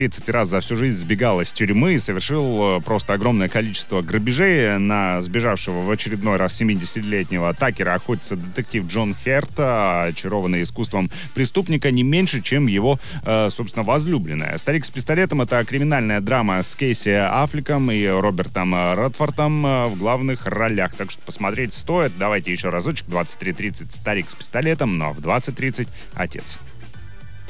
30 раз за всю жизнь сбегал из тюрьмы и совершил просто огромное количество грабежей. На сбежавшего в очередной раз 70-летнего Такера охотится детектив Джон Херт, очарованный искусством преступника не меньше, чем его, собственно, возлюбленная. «Старик с пистолетом» — это криминальная драма с Кейси Аффлеком и Робертом Редфордом в главных ролях. Так что посмотреть стоит. Давайте еще разочек. 23:30 «Старик с пистолетом», но в 20:30 «Отец».